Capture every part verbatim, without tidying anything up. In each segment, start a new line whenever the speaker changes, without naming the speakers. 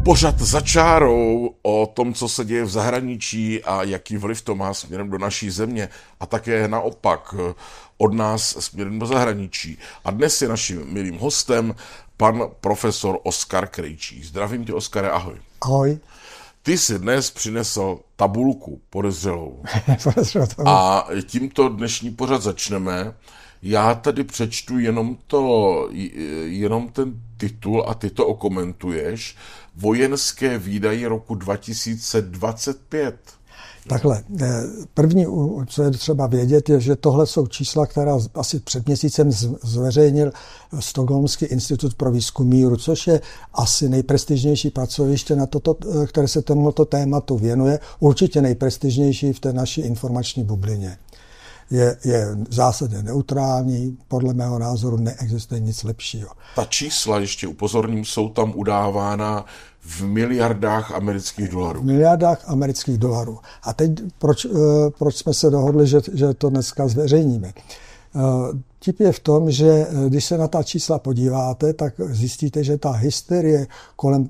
Pořad za čárou o tom, co se děje v zahraničí a jaký vliv to má směrem do naší země a také naopak od nás směrem do zahraničí. A dnes je naším milým hostem pan profesor Oskar Krejčí. Zdravím tě, Oskare, ahoj.
Ahoj.
Ty jsi dnes přinesl tabulku podezřelou. A tímto dnešní pořad začneme. Já tady přečtu jenom, to, jenom ten titul a ty to okomentuješ. Vojenské výdaje roku dva tisíce dvacet pět.
Takhle, první, co je třeba vědět, je, že tohle jsou čísla, která asi před měsícem zveřejnil Stockholmský institut pro výzkum míru, což je asi nejprestižnější pracoviště, na toto, které se tomuto tématu věnuje, určitě nejprestižnější v té naší informační bublině. Je, je v zásadě neutrální, podle mého názoru neexistuje nic lepšího.
Ta čísla, ještě upozorním, jsou tam udávána v miliardách amerických dolarů.
V miliardách amerických dolarů. A teď proč, proč jsme se dohodli, že, že to dneska zveřejníme? Tip je v tom, že když se na ta čísla podíváte, tak zjistíte, že ta hysterie kolem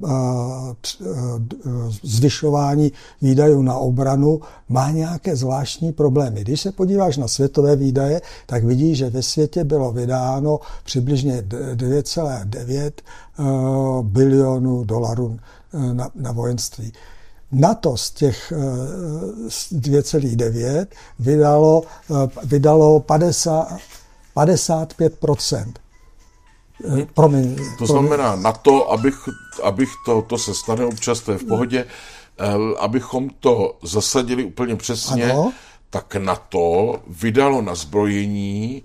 zvyšování výdajů na obranu má nějaké zvláštní problémy. Když se podíváš na světové výdaje, tak vidíš, že ve světě bylo vydáno přibližně dvě celé devět bilionů dolarů na, na vojenství. NATO z těch dvě celé devět vydalo, vydalo padesát, padesát pět procent. Promiň,
to znamená na to, abych, abych to, to se stane občas, to je v pohodě, abychom to zasadili úplně přesně, ano. Tak NATO vydalo na zbrojení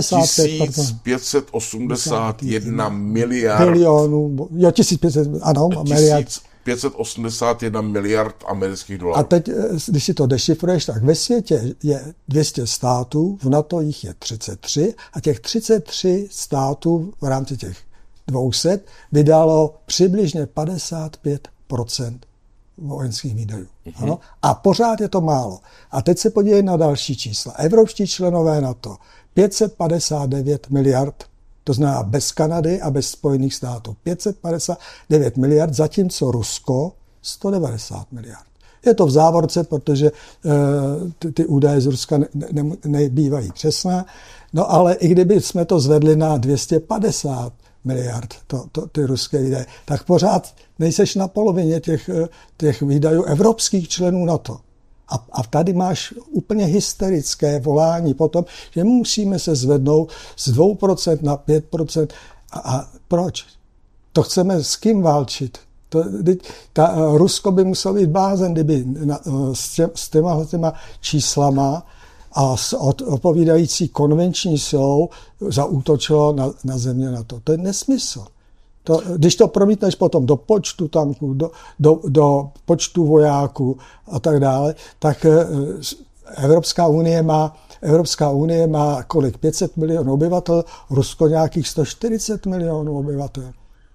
tisíc pět set osmdesát jedna miliard.
Milionů, jo, tisíc pět set, ano, miliard.
pět set osmdesát jedna miliard amerických dolarů.
A teď, když si to dešifruješ, tak ve světě je dvě stě států, v NATO jich je třicet tři a těch třicet tři států v rámci těch dvě stě vydalo přibližně padesát pět procent vojenských výdajů. Uh-huh. Ano? A pořád je to málo. A teď se podívej na další čísla. Evropští členové NATO pět set padesát devět miliard, to znamená bez Kanady a bez Spojených států. pět set padesát devět miliard, zatímco Rusko sto devadesát miliard. Je to v závorce, protože uh, ty, ty údaje z Ruska ne, ne, nebývají přesné. No ale i kdyby jsme to zvedli na dvě stě padesát miliard, to, to, ty ruské výdaje, tak pořád nejseš na polovině těch, těch výdajů evropských členů NATO. A, a tady máš úplně hysterické volání potom, že musíme se zvednout z dvě procenta na pět procent. A, a proč? To chceme s kým válčit? To, ta, Rusko by muselo být blázen, kdyby na, s, tě, s těma, těma číslama a s odpovídající konvenční silou zaútočilo na, na země NATO. To je nesmysl. To, když to promítneš potom do počtu tanků, do, do, do počtu vojáků a tak dále, tak Evropská unie má, Evropská unie má kolik? pět set milionů obyvatel, Rusko nějakých sto čtyřicet milionů obyvatel.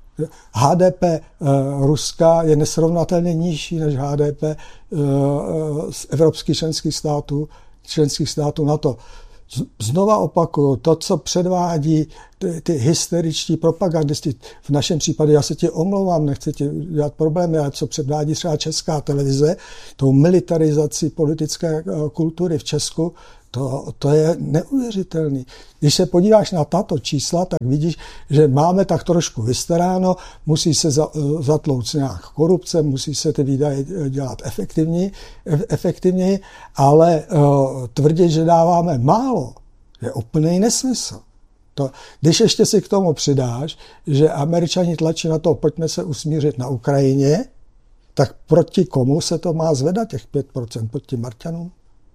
H D P uh, Ruska je nesrovnatelně nižší než H D P uh, z evropských členských států, členských států NATO. Znova opakuju, to, co předvádí ty, ty hysteričtí propagandisti, v našem případě, já se ti omlouvám, nechci ti dělat problémy, ale co předvádí třeba Česká televize, tou militarizací politické kultury v Česku, to, to je neuvěřitelný. Když se podíváš na tato čísla, tak vidíš, že máme tak trošku vystaráno, musí se za, zatlouct nějak korupce, musí se ty výdaje dělat efektivněji, efektivněji ale uh, tvrdit, že dáváme málo, je úplný nesmysl. To, když ještě si k tomu přidáš, že Američani tlačí na to, pojďme se usmířit na Ukrajině, tak proti komu se to má zvedat těch pět procent? Proti Marťanům?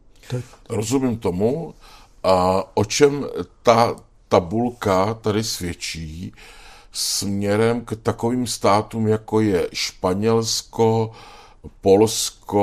Rozumím tomu, a o čem ta tabulka tady svědčí směrem k takovým státům, jako je Španělsko, Polsko,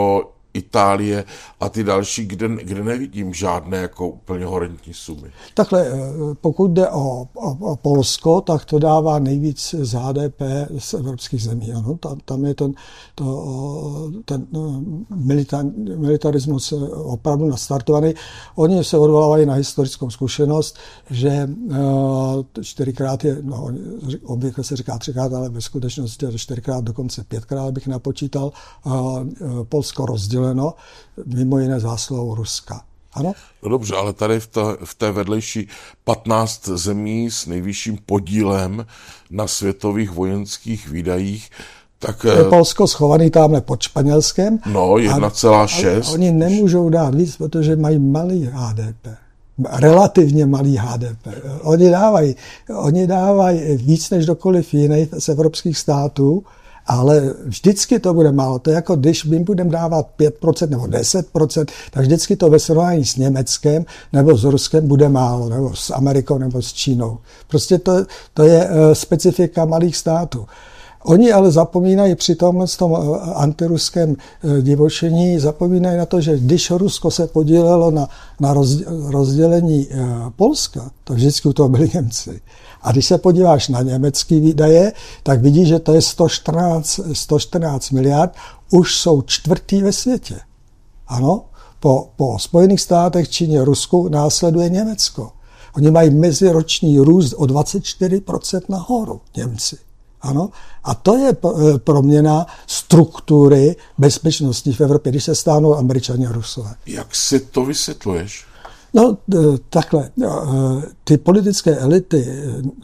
Itálie a ty další, kde, kde nevidím žádné jako úplně horentní sumy.
Takhle, pokud jde o, o, o Polsko, tak to dává nejvíc z H D P z evropských zemí. Ano, tam, tam je ten, to, ten militar, militarismus opravdu nastartovaný. Oni se odvolávají na historickou zkušenost, že čtyřikrát je, no, obvykle se říká třikrát, ale ve skutečnosti je čtyřikrát, dokonce pětkrát bych napočítal, Polsko rozděleno, mimo jiné zásluhou Ruska. Ano?
No dobře, ale tady v, ta, v té vedlejší patnáct zemí s nejvyšším podílem na světových vojenských výdajích, tak...
Je Polsko schovaný tamhle pod Španělskem.
No, jedna celá šest.
Oni nemůžou dát víc, protože mají malý H D P. Relativně malý H D P. Oni dávají, oni dávají víc než dokoliv jiný z evropských států, ale vždycky to bude málo. To je jako když my budeme dávat pět procent nebo deset procent, tak vždycky to ve srovnání s Německem nebo s Ruskem bude málo, nebo s Amerikou nebo s Čínou. Prostě to, to je specifika malých států. Oni ale zapomínají při tom, tom antiruském divočení, zapomínají na to, že když Rusko se podílelo na, na rozdělení Polska, to vždycky u toho byli Němci. A když se podíváš na německé výdaje, tak vidíš, že to je sto čtrnáct miliard, už jsou čtvrtý ve světě. Ano, po, po Spojených státech, Číně, Rusku následuje Německo. Oni mají meziroční růst o dvacet čtyři procent nahoru, Němci. Ano, a to je proměna struktury bezpečnosti v Evropě, když se stáhnou Američani a Rusové.
Jak si to vysvětluješ?
No, takhle. Ty politické elity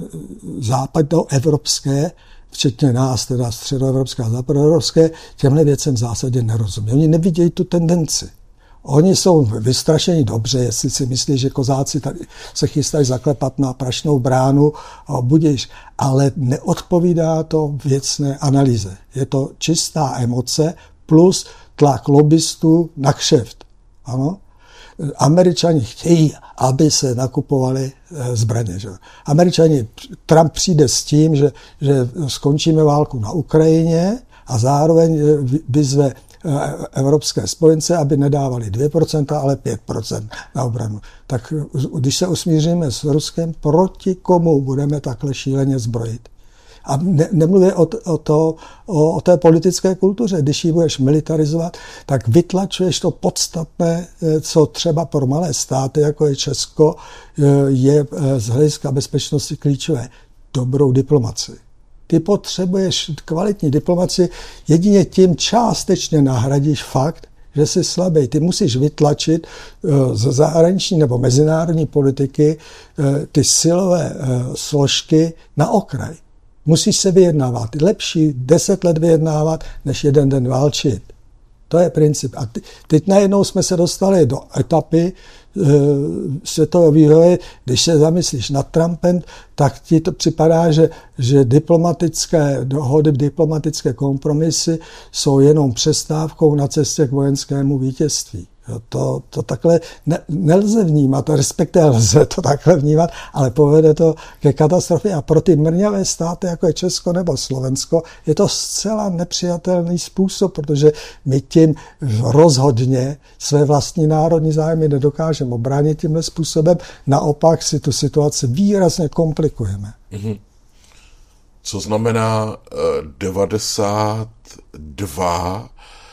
západoevropské, včetně nás, teda středoevropské a západoevropské, těmhle věcem v zásadě nerozumí. Oni nevidějí tu tendenci. Oni jsou vystrašení dobře, jestli si myslí, že kozáci tady se chystají zaklepat na Prašnou bránu, budíš, ale neodpovídá to věcné analýze. Je to čistá emoce plus tlak lobbystů na kšeft. Ano? Američani chtějí, aby se nakupovaly zbraně. Že? Američani, Trump přijde s tím, že, že skončíme válku na Ukrajině a zároveň vyzve evropské spojence, aby nedávali dvě procenta, ale pět procent na obranu. Tak když se usmíříme s Ruskem, proti komu budeme takhle šíleně zbrojit? A ne, nemluvě o, o, to, o, o té politické kultuře. Když ji budeš militarizovat, tak vytlačuješ to podstatné, co třeba pro malé státy, jako je Česko, je z hlediska bezpečnosti klíčové. Dobrou diplomacii. Ty potřebuješ kvalitní diplomaci, jedině tím částečně nahradíš fakt, že jsi slabý. Ty musíš vytlačit ze zahraniční nebo mezinárodní politiky ty silové složky na okraj. Musíš se vyjednávat. Lepší deset let vyjednávat, než jeden den válčit. To je princip. A teď najednou jsme se dostali do etapy e, světového vývoje. Když se zamyslíš nad Trumpem, tak ti to připadá, že, že diplomatické dohody, diplomatické kompromisy jsou jenom přestávkou na cestě k vojenskému vítězství. To, to takhle ne, nelze vnímat, respektive lze to takhle vnímat, ale povede to ke katastrofě. A pro ty mrňavé státy, jako je Česko nebo Slovensko, je to zcela nepřijatelný způsob, protože my tím rozhodně své vlastní národní zájmy nedokážeme obránit tímhle způsobem. Naopak si tu situaci výrazně komplikujeme.
Mm-hmm. Co znamená uh, devadesát dva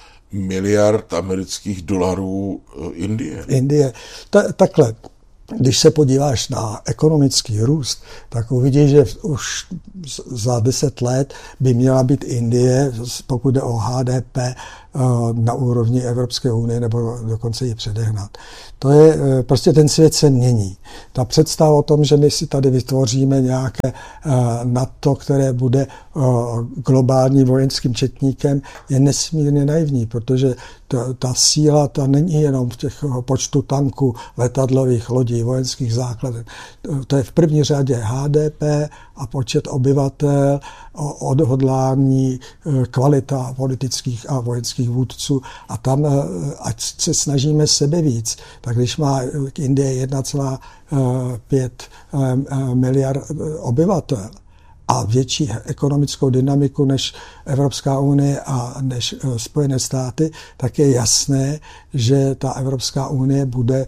miliard amerických dolarů Indie.
Indie. Ta, takhle, když se podíváš na ekonomický růst, tak uvidíš, že už za deset let by měla být Indie, pokud jde o H D P, na úrovni Evropské unie nebo dokonce ji předehnat. To je, prostě ten svět se mění. Ta představa o tom, že my si tady vytvoříme nějaké NATO, které bude globálním vojenským četníkem, je nesmírně naivní, protože ta, ta síla ta není jenom v těch počtu tanků, letadlových lodí, vojenských základen. To je v první řadě H D P a počet obyvatel, odhodlání, kvalita politických a vojenských vůdců. A tam, ať se snažíme sebe víc, tak když má Indie jedna celá pět miliard obyvatel a větší ekonomickou dynamiku než Evropská unie a než Spojené státy, tak je jasné, že ta Evropská unie bude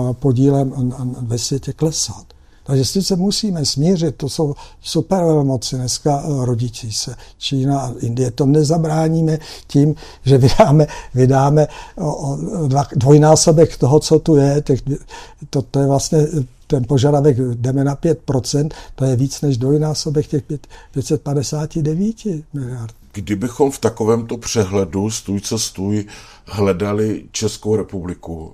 podílem ve světě klesat. Takže s tím se musíme smířit, to jsou supervelmoci dneska rodící se, Čína a Indie. To nezabráníme tím, že vydáme, vydáme o dva, dvojnásobek toho, co tu je. Těch, to, to je vlastně ten požadavek, jdeme na pět procent, to je víc než dvojnásobek těch pět set padesát devět miliard.
Kdybychom v takovémto přehledu stůj co stůj hledali Českou republiku,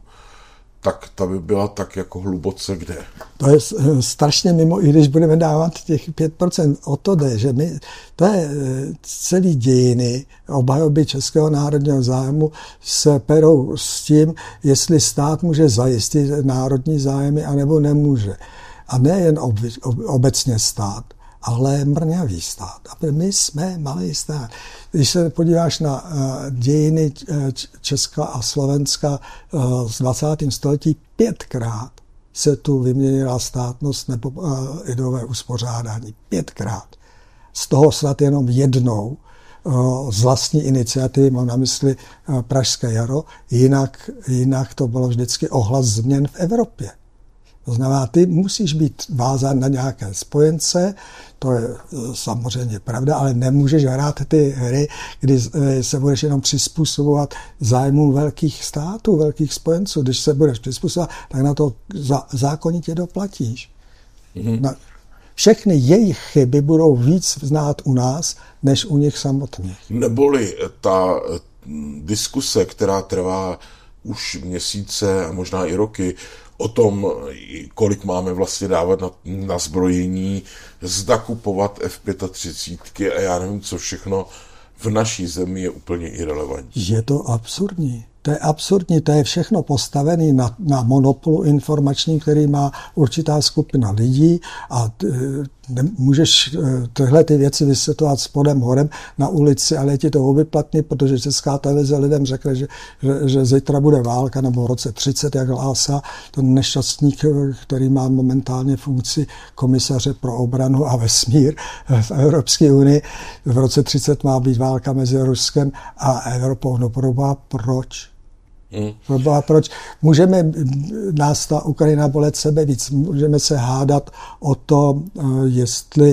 tak ta by byla tak jako hluboce kde?
To je strašně mimo, i když budeme dávat těch pět procent, o to jde, že my, to je celý dějiny obhajoby českého národního zájmu se perou s tím, jestli stát může zajistit národní zájmy, anebo nemůže. A nejen ob, ob, obecně stát, ale mrňavý stát. A my jsme malý stát. Když se podíváš na uh, dějiny Česka a Slovenska uh, z dvacátého století, pětkrát se tu vyměnila státnost nebo uh, ideové uspořádání. Pětkrát. Z toho snad jenom jednou uh, z vlastní iniciativy, mám na mysli uh, Pražské jaro, jinak, jinak to bylo vždycky ohlas změn v Evropě. To znamená, ty musíš být vázán na nějaké spojence, to je samozřejmě pravda, ale nemůžeš hrát ty hry, kdy se budeš jenom přizpůsobovat zájmům velkých států, velkých spojenců. Když se budeš přizpůsobovat, tak na to zákonitě doplatíš. Mm-hmm. Na, všechny jejich chyby budou víc znát u nás, než u nich samotných.
Neboli ta diskuse, která trvá už měsíce a možná i roky, o tom, kolik máme vlastně dávat na, na zbrojení, zda kupovat F třicet pět a já nevím, co všechno v naší zemi je úplně irelevantní.
Je to absurdní. To je absurdní, to je všechno postavené na, na monopolu informační, který má určitá skupina lidí a ne, můžeš tyhle ty věci vysvětlovat spodem horem na ulici, ale je ti to vyplatný, protože Česká televize lidem řekne, že, že, že zítra bude válka, nebo v roce třicet, jak hlásá ten nešťastník, který má momentálně funkci komisaře pro obranu a vesmír v Evropské unii. V roce třicet má být válka mezi Ruskem a Evropou. No proboha, proč? Hmm. Proboha, proč? Můžeme nás ta Ukrajina bolet sebe víc, můžeme se hádat o to, jestli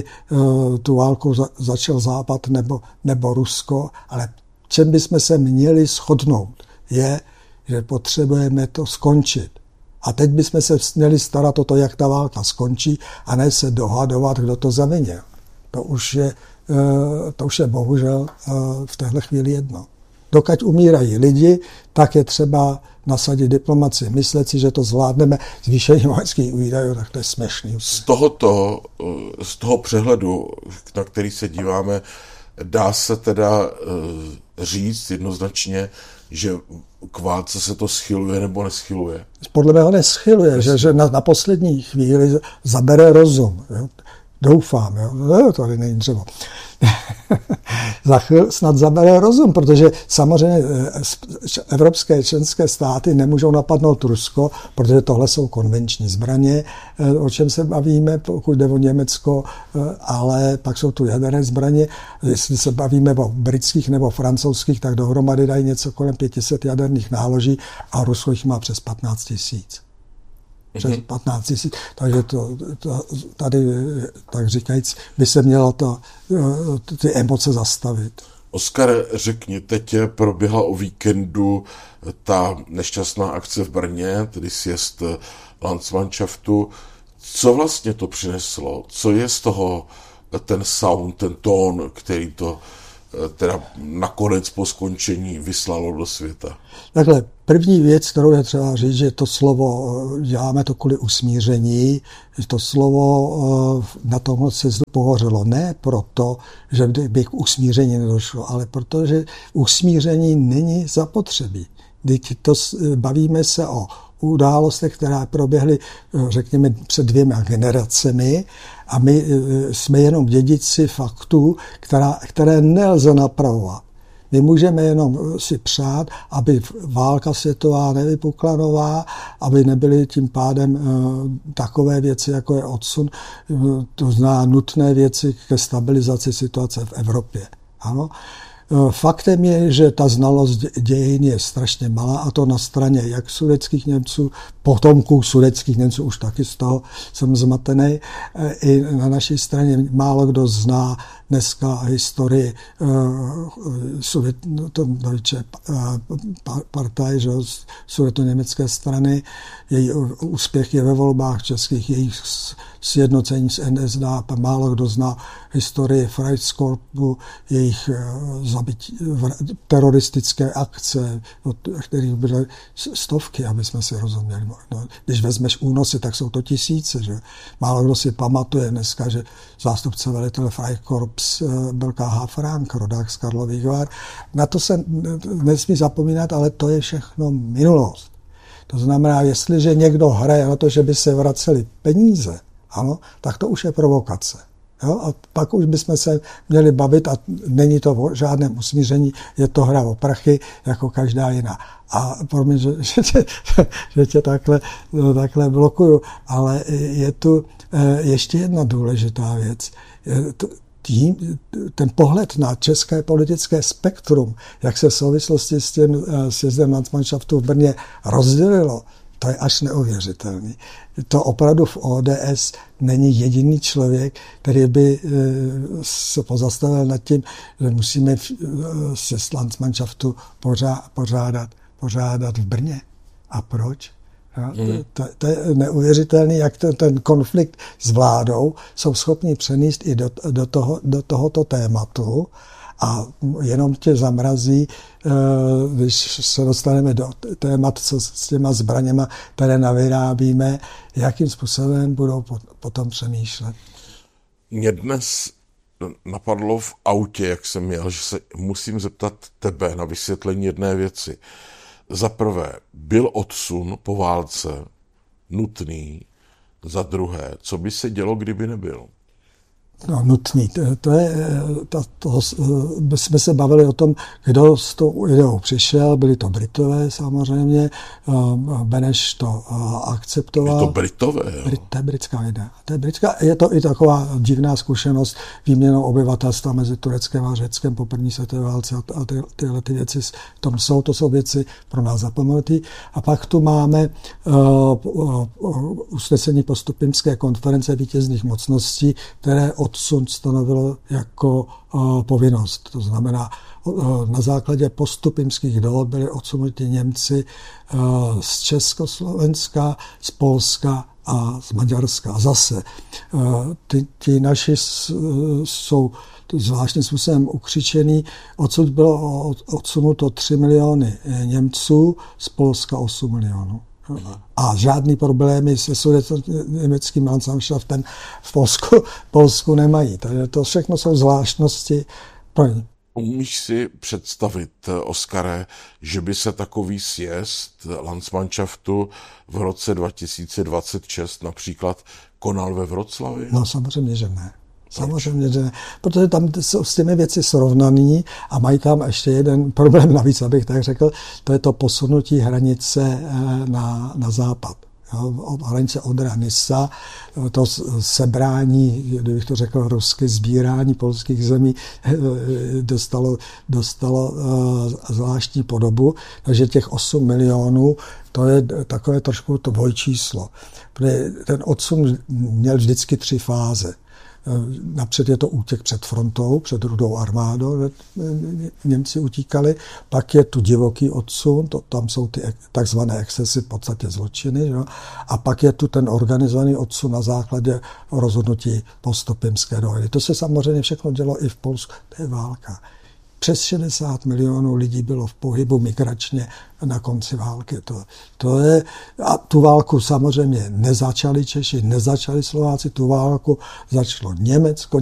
tu válku začal Západ nebo, nebo Rusko, ale čem bychom se měli shodnout, je, že potřebujeme to skončit. A teď bychom se měli starat o to, jak ta válka skončí, a ne se dohadovat, kdo to zavinil. To už je, to už je bohužel v téhle chvíli jedno. Dokud umírají lidi, tak je třeba nasadit diplomaci. Myslet si, že to zvládneme zvýšením vojenských výdajů, tak to je směšný.
Z tohoto, z toho přehledu, na který se díváme, dá se teda říct jednoznačně, že k válce se to schyluje nebo neschyluje?
Podle mého neschyluje, že, že na, na poslední chvíli zabere rozum. Jo. Doufám, jo. No, to není třeba. Za chvíli snad zabere rozum, protože samozřejmě evropské členské státy nemůžou napadnout Rusko, protože tohle jsou konvenční zbraně, o čem se bavíme, pokud jde o Německo, ale pak jsou tu jaderné zbraně. Jestli se bavíme o britských nebo francouzských, tak dohromady dají něco kolem pět set jaderných náloží a Rusko jich má přes patnáct tisíc. Přes patnáct tisíc, takže to, to, tady, tak říkajíc, by se mělo to, ty emoce zastavit.
Oskar, řekni, teď proběhla o víkendu ta nešťastná akce v Brně, tedy sjezd Landsmannschaftu. Co vlastně to přineslo? Co je z toho ten sound, ten tón, který to teda nakonec po skončení vyslalo do světa?
Takhle, první věc, kterou je třeba říct, že to slovo, děláme to kvůli usmíření, že to slovo na tomhle sjezdu pohořelo. Ne proto, že by k usmíření nedošlo, ale protože usmíření není zapotřebí. Když to bavíme se o událostech, které proběhly, řekněme, před dvěma generacemi, a my jsme jenom dědici faktů, která, které nelze napravovat. My můžeme jenom si přát, aby válka světová nevypukla nová, aby nebyly tím pádem takové věci, jako je odsun, to zná nutné věci ke stabilizaci situace v Evropě. Ano. Faktem je, že ta znalost dějin je strašně malá, a to na straně jak sudetských Němců, potomků sudetských Němců, už taky z toho jsem zmatený, i na naší straně málo kdo zná dneska historii Sovět, to Deutsche Partei, že, sudetoněmecké strany, její úspěch je ve volbách českých, jejich sjednocení s N S D A P, málo kdo zná historii Freikorpsu, jejich zabití, teroristické akce, od kterých byly stovky, aby jsme si rozuměli. No, když vezmeš únosy, tak jsou to tisíce. Že? Málo kdo si pamatuje dneska, že zástupce velitele Freikorps byl K H Frank, rodák z Karlových Var. Na to se nesmí zapomínat, ale to je všechno minulost. To znamená, jestliže někdo hraje na to, že by se vracely peníze, ano, tak to už je provokace. Jo? A pak už bychom se měli bavit, a není to o žádném usmíření, je to hra o prachy, jako každá jiná. A promiň, že, že, tě, že tě takhle, takhle blokuju, ale je tu ještě jedna důležitá věc. Tím, ten pohled na české politické spektrum, jak se v souvislosti s tím sjezdem Landsmannschaftu v Brně rozdělilo, to je až neuvěřitelný. To opravdu v O D S není jediný člověk, který by se pozastavil nad tím, že musíme sjezd Landsmannschaftu pořádat, pořádat v Brně. A proč? Mm. To, to je neuvěřitelný, jak ten, ten konflikt s vládou jsou schopni přenést i do, do, toho, do tohoto tématu, a jenom tě zamrazí, když se dostaneme do témat, co s těma zbraněma, které navyrábíme, jakým způsobem budou potom přemýšlet.
Mě dnes napadlo v autě, jak jsem měl, že se musím zeptat tebe na vysvětlení jedné věci. Za prvé, byl odsun po válce nutný? Za druhé, co by se dělo, kdyby nebyl?
No, nutný. To, to je, to, to, jsme se bavili o tom, kdo s tou ideou přišel. Byli to Britové samozřejmě. Beneš to akceptoval.
Je to Britové, jo?
Brit, to je britská idea. To je, britská, je to i taková divná zkušenost výměnou obyvatelstva mezi Tureckem a Řeckem po první světové válce, a ty, tyhle ty věci v tom jsou. To jsou věci pro nás zapomenutý. A pak tu máme uh, uh, usnesení postupimské konference vítězných mocností, které odsun stanovilo jako uh, povinnost. To znamená, uh, na základě postupimských dohod byli odsunuti Němci uh, z Československa, z Polska a z Maďarska. A zase uh, ty, ty naši jsou zvláštním způsobem ukřičený. Odsud bylo odsunuto tři miliony Němců, z Polska osm milionů. A žádný problémy se sudetoněmeckým Landsmannschaftem v Polsku, Polsku nemají. Takže to všechno jsou zvláštnosti.
Umíš si představit, Oskare, že by se takový sjezd Landsmannschaftu v roce dva tisíce dvacet šest například konal ve Vroclavi?
No samozřejmě, že ne. Samozřejmě, že ne. Protože tam jsou s těmi věci srovnaný a mají tam ještě jeden problém navíc, abych tak řekl, to je to posunutí hranice na, na západ. Jo, hranice Odra-Nisa, to sebrání, kdybych to řekl rusky, sbírání polských zemí dostalo, dostalo zvláštní podobu, takže těch osm milionů, to je takové trošku to dvojčíslo. Protože ten odsun měl vždycky tři fáze. Napřed je to útěk před frontou, před Rudou armádou, Němci utíkali, pak je tu divoký odsun, to, tam jsou ty takzvané excesy, v podstatě zločiny, jo? A pak je tu ten organizovaný odsun na základě rozhodnutí postupimské dohody. To se samozřejmě všechno dělo i v Polsku, to je válka. Přes šedesát milionů lidí bylo v pohybu migračně na konci války. To, to je, a tu válku samozřejmě nezačali Češi, nezačali Slováci, tu válku začalo Německo,